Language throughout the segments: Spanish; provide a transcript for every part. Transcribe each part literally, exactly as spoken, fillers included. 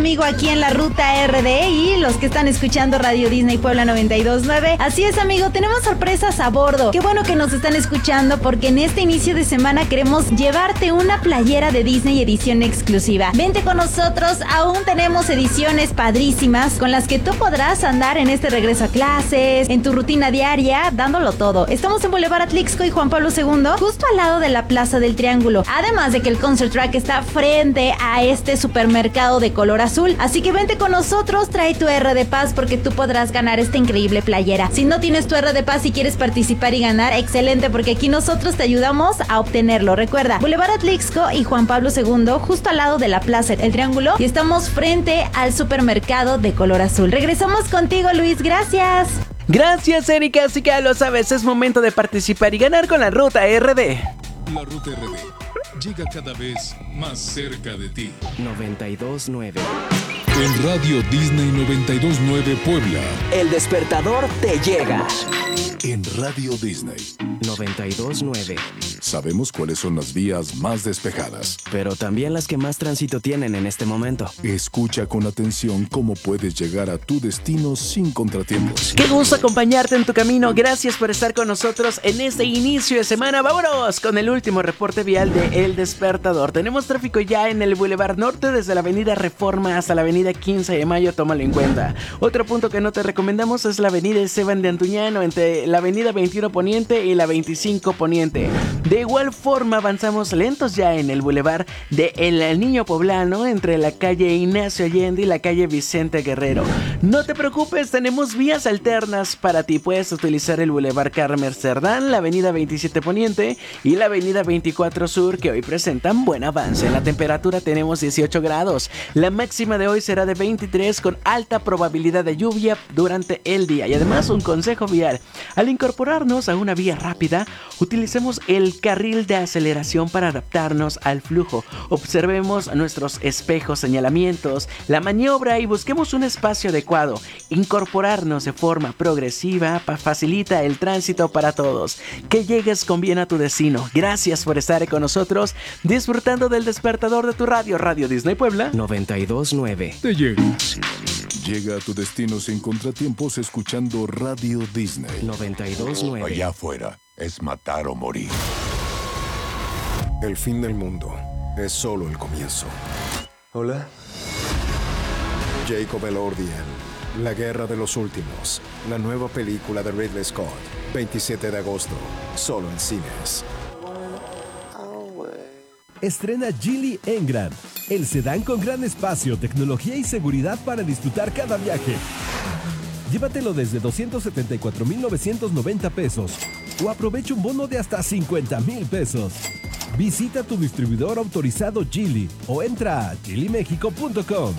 amigo, aquí en la Ruta R D y los que están escuchando Radio Disney Puebla noventa y dos punto nueve. Así es, amigo, tenemos sorpresas a bordo. Qué bueno que nos están escuchando porque en este inicio de semana queremos llevarte una playera de Disney edición exclusiva. Vente con nosotros, aún tenemos ediciones padrísimas con las que tú podrás andar en este regreso a clases, en tu rutina diaria, dándolo todo. Estamos en Boulevard Atlixco y Juan Pablo segundo, justo al lado de la Plaza del Triángulo. Además de que el Concert Track está frente a este supermercado de color azul. Así que vente con nosotros, trae tu R de Paz porque tú podrás ganar esta increíble playera. Si no tienes tu R de Paz y quieres participar y ganar, excelente, porque aquí nosotros te ayudamos a obtenerlo. Recuerda, Boulevard Atlixco y Juan Pablo segundo, justo al lado de la Plaza del Triángulo, y estamos frente al supermercado de color azul. Regresamos contigo, Luis, gracias. Gracias, Erika, así que ya lo sabes, es momento de participar y ganar con la Ruta R D. La Ruta R D llega cada vez más cerca de ti. noventa y dos punto nueve. En Radio Disney noventa y dos punto nueve Puebla. El despertador te llega. En Radio Disney noventa y dos punto nueve. sabemos cuáles son las vías más despejadas, pero también las que más tránsito tienen en este momento. Escucha con atención cómo puedes llegar a tu destino sin contratiempos. Qué gusto acompañarte en tu camino. Gracias por estar con nosotros en este inicio de semana. Vámonos con el último reporte vial de El Despertador. Tenemos tráfico ya en el Boulevard Norte desde la avenida Reforma hasta la avenida quince de mayo. Tómalo en cuenta. Otro punto que no te recomendamos es la avenida Esteban de Antuñano entre la avenida veintiuno Poniente y la veinticinco Poniente. De igual forma avanzamos lentos ya en el Boulevard de El Niño Poblano entre la calle Ignacio Allende y la calle Vicente Guerrero. No te preocupes, tenemos vías alternas para ti. Puedes utilizar el Boulevard Carmen Cerdán, la avenida veintisiete Poniente y la avenida veinticuatro Sur, que hoy presentan buen avance. En la temperatura tenemos dieciocho grados. La máxima de hoy será de veintitrés con alta probabilidad de lluvia durante el día. Y además un consejo vial: al incorporarnos a una vía rápida, utilicemos el carril de aceleración para adaptarnos al flujo. Observemos nuestros espejos, señalamientos, la maniobra y busquemos un espacio adecuado. Incorporarnos de forma progresiva facilita el tránsito para todos. Que llegues con bien a tu destino. Gracias por estar con nosotros disfrutando del despertador de tu radio, Radio Disney Puebla noventa y dos punto nueve. Te llega. Llega a tu destino sin contratiempos escuchando Radio Disney noventa y dos punto nueve. Allá afuera es matar o morir. El fin del mundo es solo el comienzo. Hola. Jacob Elordi en La Guerra de los Últimos, la nueva película de Ridley Scott, veintisiete de agosto, solo en cines. Estrena Geely Engram, el sedán con gran espacio, tecnología y seguridad para disfrutar cada viaje. Llévatelo desde doscientos setenta y cuatro mil novecientos noventa pesos o aprovecha un bono de hasta cincuenta mil pesos. Visita tu distribuidor autorizado Geely o entra a geely mexico punto com.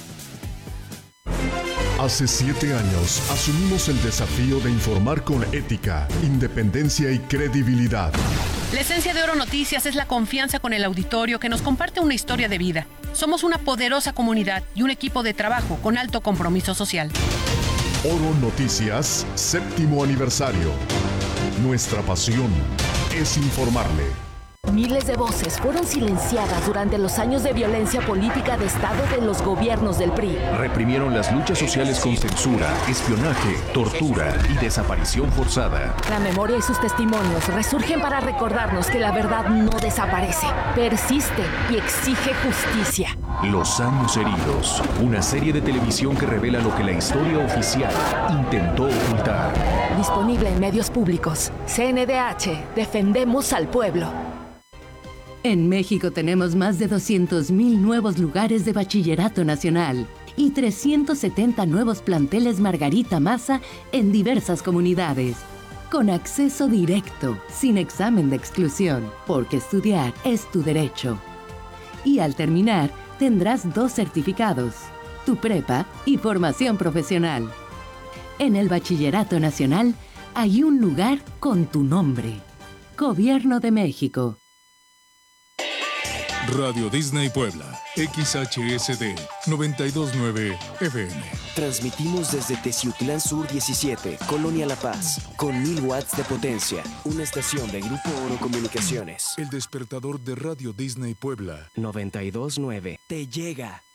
Hace siete años asumimos el desafío de informar con ética, independencia y credibilidad. La esencia de Oro Noticias es la confianza con el auditorio que nos comparte una historia de vida. Somos una poderosa comunidad y un equipo de trabajo con alto compromiso social. Oro Noticias, séptimo aniversario. Nuestra pasión es informarle. Miles de voces fueron silenciadas durante los años de violencia política de Estado de los gobiernos del P R I. Reprimieron las luchas sociales con censura, espionaje, tortura y desaparición forzada. La memoria y sus testimonios resurgen para recordarnos que la verdad no desaparece, persiste y exige justicia. Los años heridos, una serie de televisión que revela lo que la historia oficial intentó ocultar. Disponible en medios públicos. C N D H, defendemos al pueblo. En México tenemos más de doscientos mil nuevos lugares de bachillerato nacional y trescientos setenta nuevos planteles Margarita Maza en diversas comunidades. Con acceso directo, sin examen de exclusión, porque estudiar es tu derecho. Y al terminar, tendrás dos certificados, tu prepa y formación profesional. En el Bachillerato Nacional hay un lugar con tu nombre. Gobierno de México. Radio Disney Puebla, X H S D noventa y dos punto nueve F M. Transmitimos desde Teciutlán Sur diecisiete, Colonia La Paz, con mil watts de potencia. Una estación de Grupo Oro Comunicaciones. El despertador de Radio Disney Puebla noventa y dos punto nueve. Te llega.